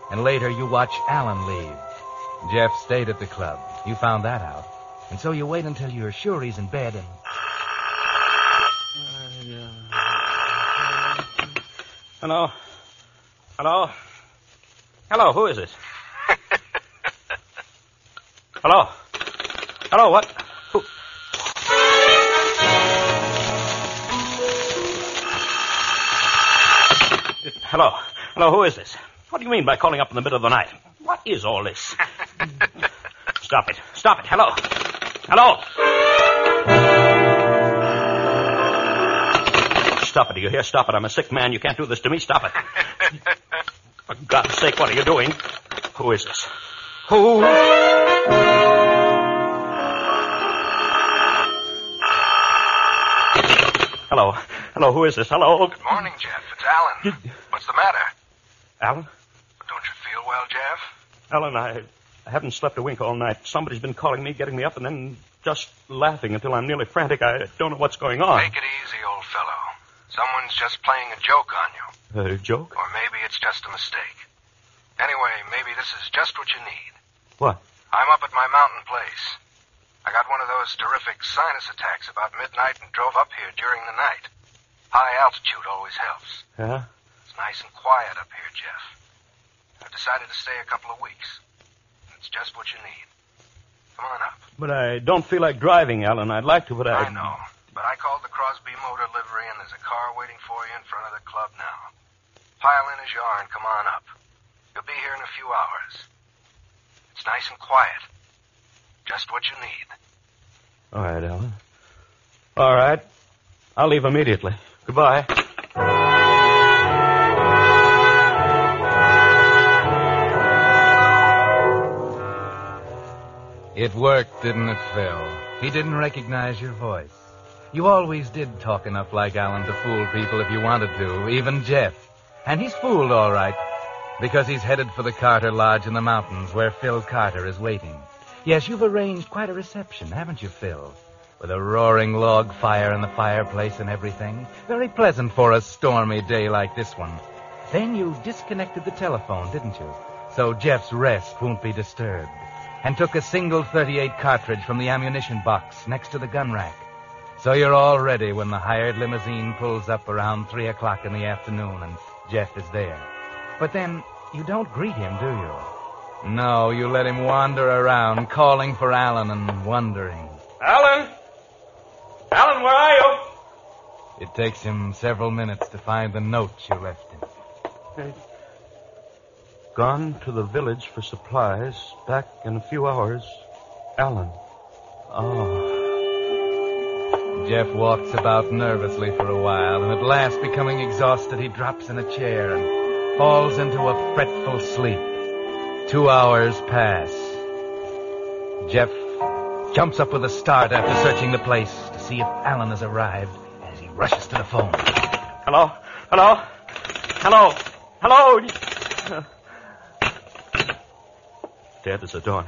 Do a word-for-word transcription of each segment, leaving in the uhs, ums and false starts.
And later you watch Alan leave. Jeff stayed at the club. You found that out. And so you wait until you're sure he's in bed and... Hello? Hello? Hello, who is this? Hello? Hello, what? Who? Hello? Hello, who is this? What do you mean by calling up in the middle of the night? What is all this? Stop it. Stop it. Hello? Hello? Stop it. Do you hear? Stop it. I'm a sick man. You can't do this to me. Stop it. For God's sake, what are you doing? Who is this? Who? Hello. Hello, who is this? Hello? Good morning, Jeff. It's Alan. You... What's the matter? Alan? Don't you feel well, Jeff? Alan, I, I haven't slept a wink all night. Somebody's been calling me, getting me up, and then just laughing until I'm nearly frantic. I don't know what's going on. Take it easy, old fellow. Someone's just playing a joke on you. A joke? Or maybe it's just a mistake. Anyway, maybe this is just what you need. What? I'm up at my mountain place. I got one of those terrific sinus attacks about midnight and drove up here during the night. High altitude always helps. Yeah? It's nice and quiet up here, Jeff. I've decided to stay a couple of weeks. It's just what you need. Come on up. But I don't feel like driving, Alan. I'd like to, but I... I know. But I called the Crosby Motor Livery, and there's a car waiting for you in front of the club now. Pile in as you are and come on up. You'll be here in a few hours. It's nice and quiet. Just what you need. All right, Alan. All right. I'll leave immediately. Goodbye. It worked, didn't it, Phil? He didn't recognize your voice. You always did talk enough like Alan to fool people if you wanted to, even Jeff. And he's fooled all right, because he's headed for the Carter Lodge in the mountains where Phil Carter is waiting. Yes, you've arranged quite a reception, haven't you, Phil? With a roaring log fire in the fireplace and everything. Very pleasant for a stormy day like this one. Then you disconnected the telephone, didn't you? So Jeff's rest won't be disturbed. And took a single thirty-eight cartridge from the ammunition box next to the gun rack. So you're all ready when the hired limousine pulls up around three o'clock in the afternoon and Jeff is there. But then you don't greet him, do you? No, you let him wander around, calling for Alan and wondering. Alan? Alan, where are you? It takes him several minutes to find the note you left him. Hey. Gone to the village for supplies. Back in a few hours. Alan. Oh. Jeff walks about nervously for a while, and at last, becoming exhausted, he drops in a chair and falls into a fretful sleep. Two hours pass. Jeff jumps up with a start after searching the place to see if Alan has arrived as he rushes to the phone. Hello? Hello? Hello? Hello? Uh, dead as a doornail.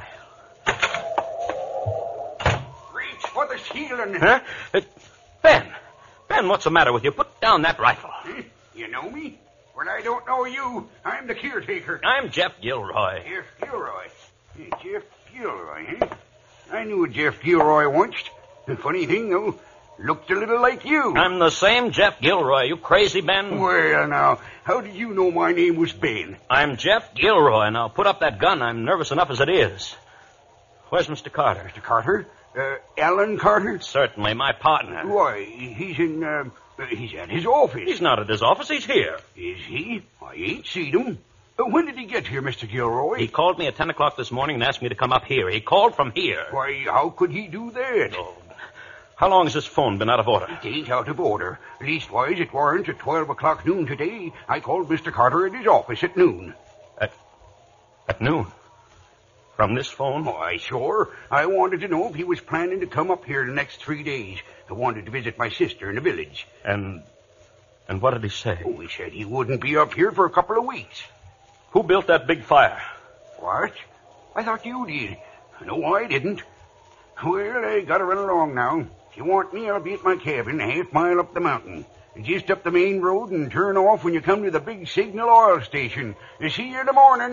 Reach for the ceiling. Huh? Uh, Ben. Ben, what's the matter with you? Put down that rifle. Huh? You know me? Well, I don't know you. I'm the caretaker. I'm Jeff Gilroy. Jeff Gilroy. Hey, Jeff Gilroy, eh? I knew a Jeff Gilroy once. The funny thing, though, looked a little like you. I'm the same Jeff Gilroy. You crazy, Ben? Well, now, how did you know my name was Ben? I'm Jeff Gilroy. Now, put up that gun. I'm nervous enough as it is. Where's Mister Carter? Mister Carter? Uh, Alan Carter? Certainly, my partner. Why, he's in, uh, he's at his office. He's not at his office. He's here. Is he? I ain't seen him. Uh, when did he get here, Mister Gilroy? He called me at ten o'clock this morning and asked me to come up here. He called from here. Why, how could he do that? Oh. How long has this phone been out of order? It ain't out of order. Leastwise, it weren't at twelve o'clock noon today. I called Mister Carter at his office at noon. At, at noon? From this phone? Why, sure. I wanted to know if he was planning to come up here the next three days. I wanted to visit my sister in the village. And, and what did he say? Oh, he said he wouldn't be up here for a couple of weeks. Who built that big fire? What? I thought you did. No, I didn't. Well, I gotta run along now. If you want me, I'll be at my cabin a half mile up the mountain. Just up the main road and turn off when you come to the big Signal oil station. See you in the morning.